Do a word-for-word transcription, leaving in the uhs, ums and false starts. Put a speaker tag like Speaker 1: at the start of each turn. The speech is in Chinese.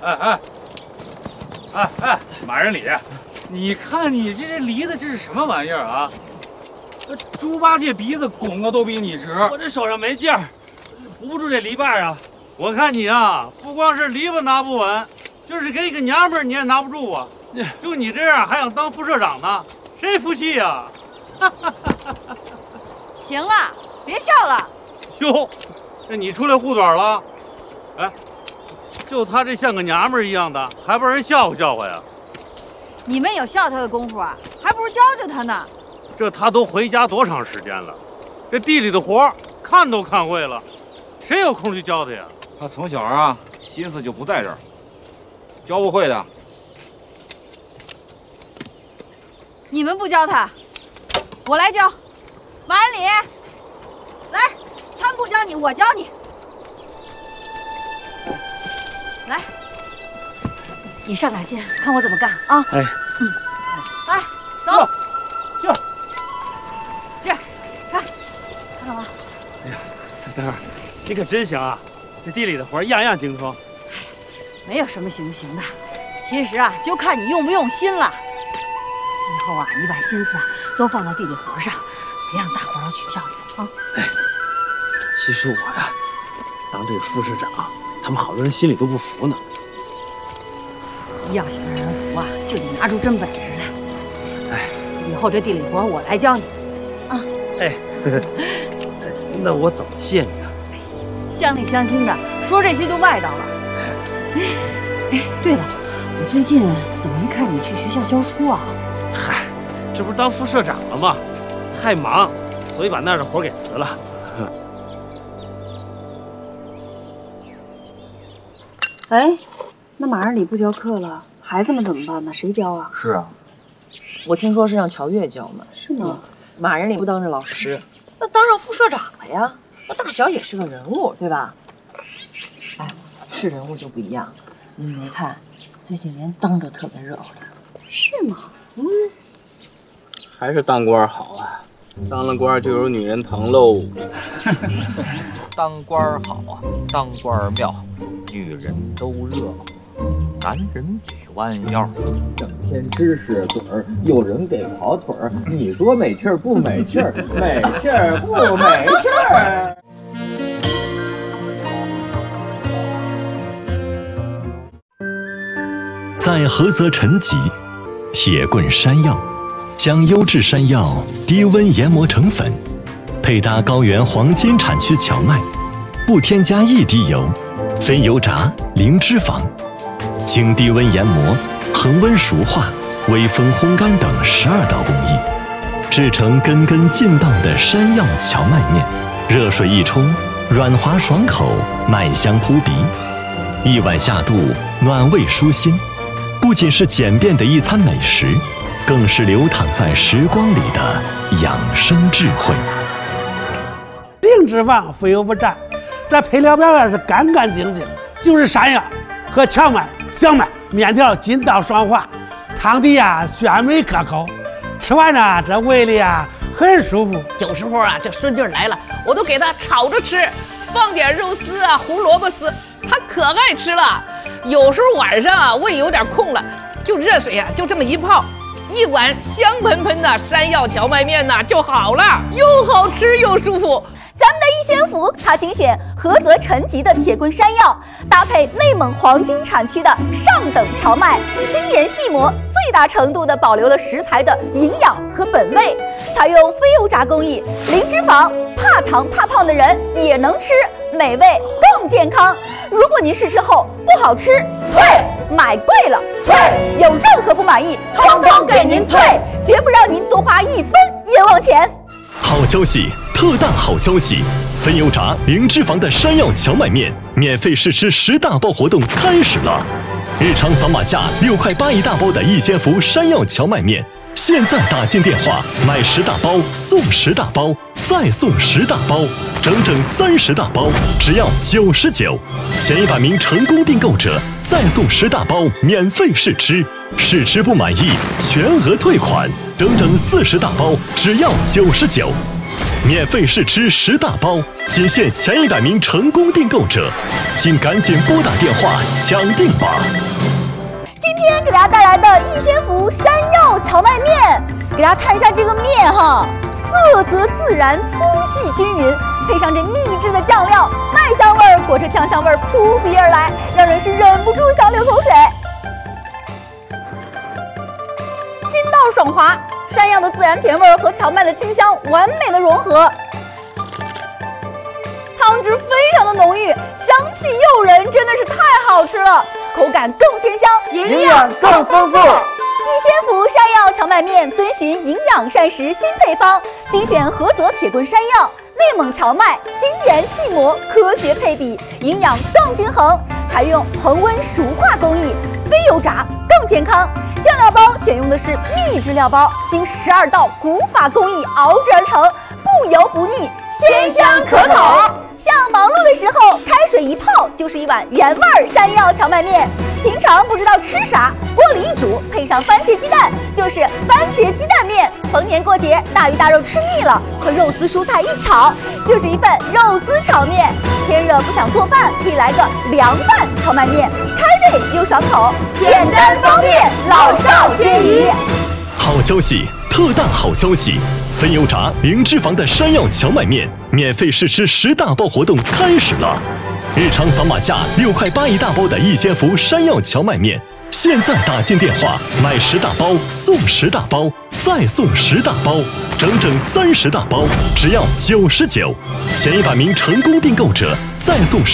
Speaker 1: 哎哎哎哎，马仁礼，你看你这这梨子这是什么玩意儿啊？这猪八戒鼻子拱的都比你直，
Speaker 2: 我这手上没劲儿，扶不住这篱笆啊！我看你啊，不光是篱笆拿不稳，就是给你个娘们儿你也拿不住啊！就你这样还想当副社长呢？谁服气呀？
Speaker 3: 行了，别笑了。
Speaker 2: 哟，这你出来护短了？哎，就他这像个娘们儿一样的，还不让人笑话笑话呀？
Speaker 3: 你们有笑他的功夫啊，还不如教教他呢。
Speaker 2: 这他都回家多长时间了？这地里的活看都看会了，谁有空去教他呀？
Speaker 4: 他从小啊，心思就不在这儿，教不会的。
Speaker 3: 你们不教他，我来教。马仁礼，来，他们不教你，我教你。来，你上哪先，看我怎么干啊！
Speaker 1: 哎，
Speaker 3: 嗯，来，走，
Speaker 1: 就
Speaker 3: 这样，看，看到吗？
Speaker 1: 哎呀，等会儿，你可真行啊！这地里的活样样精通。
Speaker 3: 没有什么行不行的，其实啊，就看你用不用心了。以后啊，你把心思啊都放在地里活上，别让大伙儿都取笑你啊！
Speaker 5: 哎，其实我呀，当这个副社长，他们好多人心里都不服呢。
Speaker 3: 要想让人服啊，就得拿出真本事来。
Speaker 5: 哎，
Speaker 3: 以后这地里活我来教你，啊！
Speaker 5: 哎，那我怎么谢你啊？
Speaker 3: 乡里乡亲的，说这些就外道了。哎，对了，我最近怎么没看你去学校教书啊？
Speaker 5: 嗨，这不是当副社长了吗？太忙，所以把那儿的活给辞了。
Speaker 6: 哎，那马仁礼不教课了，孩子们怎么办呢？谁教啊？
Speaker 7: 是啊，我听说是让乔月教呢。
Speaker 6: 是吗？
Speaker 7: 马仁礼不当着老师，那当上副社长了呀。那大小也是个人物，对吧？哎，是人物就不一样。你没看，最近连当着特别热乎的。
Speaker 6: 是吗？
Speaker 7: 嗯，
Speaker 8: 还是当官好啊，当了官就有女人疼喽。
Speaker 9: 当官好啊，当官妙，女人都热乎，男人得弯腰。
Speaker 10: 整天知识嘴儿，有人给跑腿儿，你说美气儿不美气儿？美气儿不美气儿？
Speaker 11: 在菏泽陈集，铁棍山药将优质山药低温研磨成粉，配搭高原黄金产区荞麦，不添加一滴油，非油炸，零脂肪，经低温研磨、恒温熟化、微风烘干等十二道工艺，制成根根劲道的山药荞麦面。热水一冲，软滑爽口，麦香扑鼻，一碗下肚，暖胃舒心。不仅是简便的一餐美食，更是流淌在时光里的养生智慧。
Speaker 12: 零脂肪，非油不蘸，这配料表也是干干净净，就是山药和荞麦、小麦面条筋道爽滑，汤底呀鲜美可口，吃完呢这胃里啊很舒服。
Speaker 13: 有时候啊，这孙女来了，我都给她炒着吃，放点肉丝啊、胡萝卜丝，她可爱吃了。有时候晚上啊，胃有点空了，就热水啊，就这么一泡，一碗香喷喷的山药荞麦面呐、啊、就好了，又好吃又舒服。
Speaker 14: 咱们的一仙福，它精选菏泽陈集的铁棍山药，搭配内蒙黄金产区的上等荞麦，精研细磨，最大程度地保留了食材的营养和本味。采用非油炸工艺，零脂肪，怕糖怕胖的人也能吃，美味更健康。如果您试吃后不好吃，退；买贵了，退；有任何不满意，通通给您退，绝不让您多花一分冤枉钱。
Speaker 11: 好消息，特大好消息！非油炸零脂肪的山药荞麦面免费试吃十大包活动开始了！日常扫码价六块八一大包的一仙福山药荞麦面，现在打进电话买十大包送十大包，再送十大包，整整三十大包，只要九十九。前一百名成功订购者再送十大包免费试吃，试吃不满意全额退款，整整四十大包，只要九十九。 免费试吃十大包，仅限前一百名成功订购者，请赶紧拨打电话抢订吧！
Speaker 14: 今天给大家带来的逸仙福山药荞麦面，给大家看一下这个面哈，色泽自然，粗细均匀，配上这秘制的酱料，麦香味儿裹着酱香味儿扑鼻而来，让人是忍不住想流口水。筋道爽滑，山药的自然甜味儿和荞麦的清香完美的融合，汤汁非常的浓郁，香气诱人，真的是太好吃了，口感更鲜香，
Speaker 10: 营养更丰富。
Speaker 14: 逸仙福山药荞麦面遵循营养膳食新配方，精选菏泽铁棍山药、内蒙荞麦，精研细磨，科学配比，营养更均衡。采用恒温熟化工艺，非油炸更健康。酱料包选用的是秘制料包，经十二道古法工艺熬制而成，不油不腻，鲜香可口。像忙碌的时候，开水一泡就是一碗原味山药荞麦面。平常不知道吃啥，锅里一煮，配上番茄鸡蛋，就是番茄鸡蛋面。逢年过节，大鱼大肉吃腻了，和肉丝蔬菜一炒，就是一份肉丝炒面。天热不想做饭，可以来个凉拌荞麦面，开胃又爽口，简单方便，老少皆宜。
Speaker 11: 好消息，特大好消息！非油炸、零脂肪的山药荞麦面免费试吃十大包活动开始了！日常扫码价六块八一大包的逸仙福山药荞麦面，现在打进电话买十大包送十大包，再送十大包，整整三十大包，只要九十九。前一百名成功订购者再送